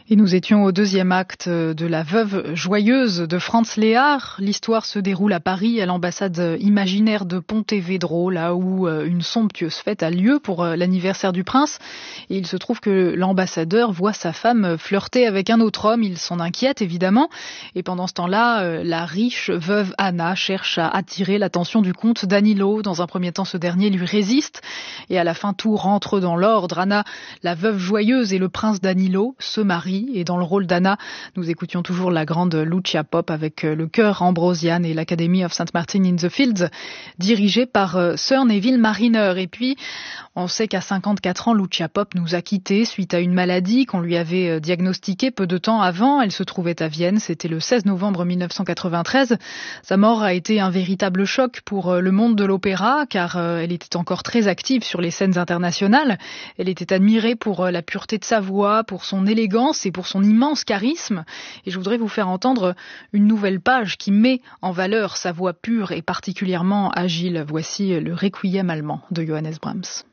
Et nous étions au deuxième acte de La Veuve joyeuse de Franz Lehár. L'histoire se déroule à Paris, à l'ambassade imaginaire de Pontevedra, là où une somptueuse fête a lieu pour l'anniversaire du prince. Et il se trouve que l'ambassadeur voit sa femme flirter avec un autre homme. Il s'en inquiète évidemment. Et pendant ce temps-là, la riche veuve Anna cherche à attirer l'attention du comte Danilo. Dans un premier temps, ce dernier lui résiste. Et à la fin, tout rentre dans l'ordre. Anna, la veuve joyeuse, et le prince Danilo se marient. Et dans le rôle d'Anna, nous écoutions toujours la grande Lucia Pop avec le chœur Ambrosian et l'Academy of St. Martin in the Fields, dirigée par Sir Neville Marriner. Et puis, on sait qu'à 54 ans, Lucia Pop nous a quittés suite à une maladie qu'on lui avait diagnostiquée peu de temps avant. Elle se trouvait à Vienne, c'était le 16 novembre 1993. Sa mort a été un véritable choc pour le monde de l'opéra, car elle était encore très active sur les scènes internationales. Elle était admirée pour la pureté de sa voix, pour son élégance et pour son immense charisme. Et je voudrais vous faire entendre une nouvelle page qui met en valeur sa voix pure et particulièrement agile. Voici le Requiem allemand de Johannes Brahms.